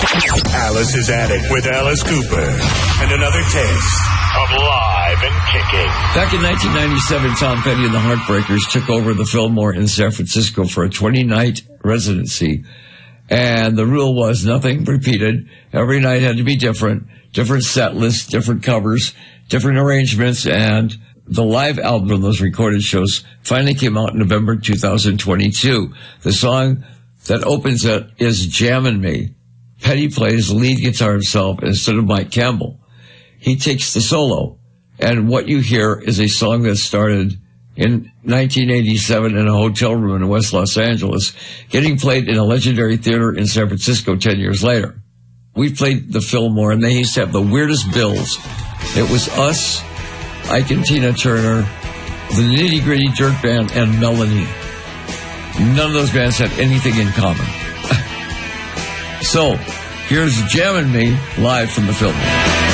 Alice's Attic with Alice Cooper. And another taste of Live and Kicking. Back in 1997, Tom Petty and the Heartbreakers took over the Fillmore in San Francisco for a 20-night residency. And the rule was nothing repeated. Every night had to be different set lists, different covers, different arrangements, and the live album of those recorded shows finally came out in November 2022. The song that opens it is Jammin' Me. Petty plays lead guitar himself instead of Mike Campbell. He takes the solo, and what you hear is a song that started in 1987 in a hotel room in West Los Angeles, getting played in a legendary theater in San Francisco 10 years later. We played the Fillmore, and they used to have the weirdest bills. It was us, Ike and Tina Turner, the Nitty Gritty Dirt Band, and Melanie. None of those bands had anything in common. So, here's Jammin' Me live from the Fillmore.